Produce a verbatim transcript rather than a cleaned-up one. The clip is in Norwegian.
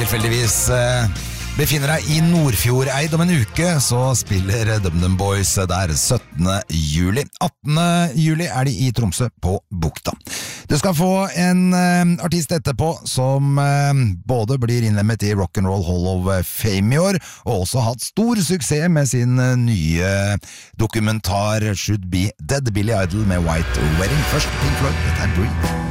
tilfeldigvis eh, befinner deg i Nordfjordeid om en uke, så spiller DumDum Boys der syttende juli. attende juli er de i Tromsø på Bukta. Du skal få en eh, artist etterpå som eh, både blir innlemmet i Rock'n'Roll Hall of Fame i år, og også hatt stor suksess med sin eh, nye dokumentar Should Be Dead, Billy Idol med White Wedding. Først Pink Floyd, dette er Breathe.